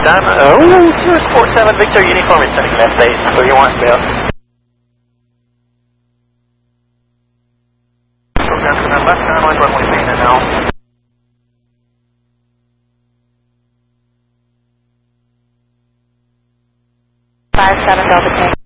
done. Sirius 47 Victor Uniform is sending left base. So you want Bill? Program to the left, runway 118 now. 57 Delta K.